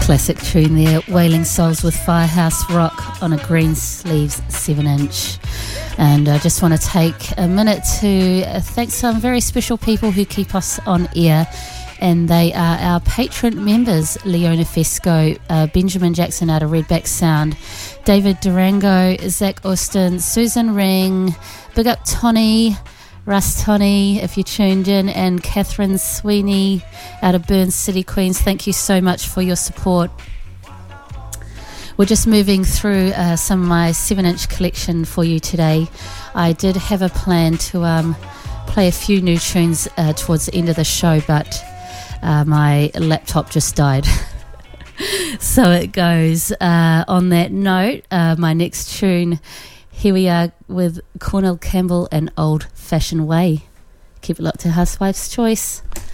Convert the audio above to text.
Classic tune there, Wailing Souls with Firehouse Rock on a Greensleeves 7-inch. And I just want to take a minute to thank some very special people who keep us on air, and they are our patron members: Leona Fesco, Benjamin Jackson out of Redback Sound, David Durango, Zach Austin, Susan Ring, big up Tony, Russ Tony, if you tuned in, and Catherine Sweeney out of Burns City, Queens. Thank you so much for your support. We're just moving through some of my 7-inch collection for you today. I did have a plan to play a few new tunes towards the end of the show, but my laptop just died. So it goes. On that note, my next tune, here we are with Cornell Campbell and Old Fashioned Way. Keep it locked to Housewife's Choice.